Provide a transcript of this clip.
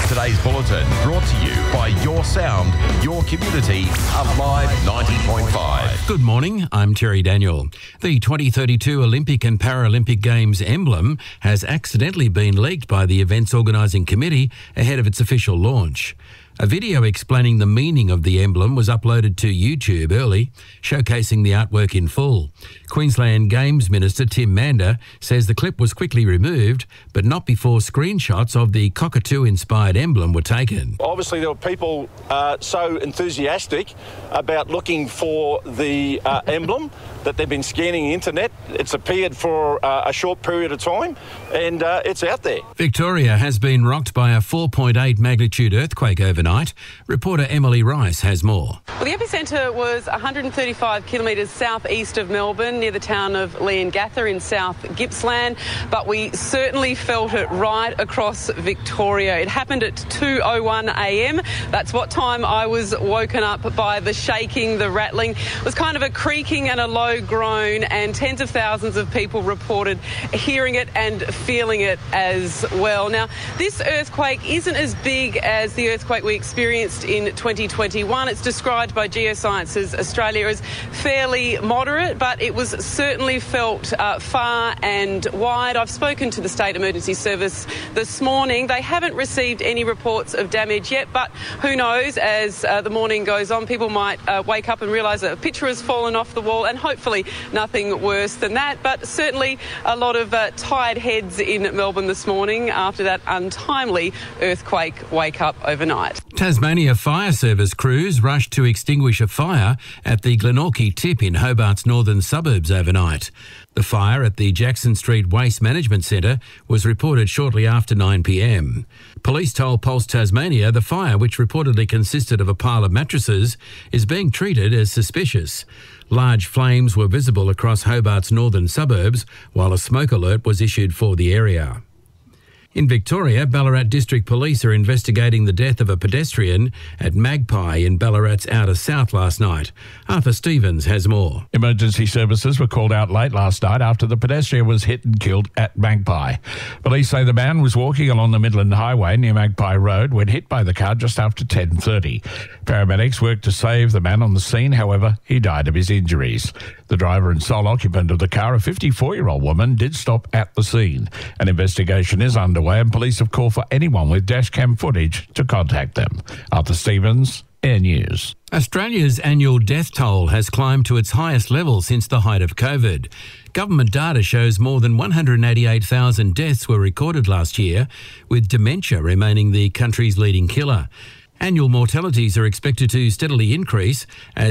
Today's bulletin brought to you by Your Sound, Your Community, Alive 90.5. Good morning, I'm Terry Daniel. The 2032 Olympic and Paralympic Games emblem has accidentally been leaked by the Events Organising Committee ahead of its official launch. A video explaining the meaning of the emblem was uploaded to YouTube early, showcasing the artwork in full. Queensland Games Minister Tim Mander says the clip was quickly removed, but not before screenshots of the cockatoo-inspired emblem were taken. Obviously, there were people so enthusiastic about looking for the emblem that they've been scanning the internet. It's appeared for a short period of time, and it's out there. Victoria has been rocked by a 4.8 magnitude earthquake overnight. Reporter Emily Rice has more. Well, the epicentre was 135 kilometres southeast of Melbourne, near the town of Leongatha in South Gippsland, but we certainly felt it right across Victoria. It happened at 2:01 a.m. That's what time I was woken up by the shaking, the rattling. It was kind of a creaking and a low groan, and tens of thousands of people reported hearing it and feeling it as well. Now, this earthquake isn't as big as the earthquake we experienced in 2021. It's described by Geosciences Australia as fairly moderate, but it was certainly felt far and wide. I've spoken to the State Emergency Service this morning. They haven't received any reports of damage yet, but who knows, as the morning goes on, people might wake up and realise that a picture has fallen off the wall, and hopefully nothing worse than that. But certainly a lot of tired heads in Melbourne this morning after that untimely earthquake wake-up overnight. Tasmania Fire Service crews rushed to extinguish a fire at the Glenorchy Tip in Hobart's northern suburbs overnight. The fire at the Jackson Street Waste Management Centre was reported shortly after 9 p.m. Police told Pulse Tasmania the fire, which reportedly consisted of a pile of mattresses, is being treated as suspicious. Large flames were visible across Hobart's northern suburbs, while a smoke alert was issued for the area. In Victoria, Ballarat District Police are investigating the death of a pedestrian at Magpie in Ballarat's outer south last night. Arthur Stevens has more. Emergency services were called out late last night after the pedestrian was hit and killed at Magpie. Police say the man was walking along the Midland Highway near Magpie Road when hit by the car just after 10:30. Paramedics worked to save the man on the scene, however, he died of his injuries. The driver and sole occupant of the car, a 54-year-old woman, did stop at the scene. An investigation is underway and police have called for anyone with dashcam footage to contact them. Arthur Stevens, Air News. Australia's annual death toll has climbed to its highest level since the height of COVID. Government data shows more than 188,000 deaths were recorded last year, with dementia remaining the country's leading killer. Annual mortalities are expected to steadily increase as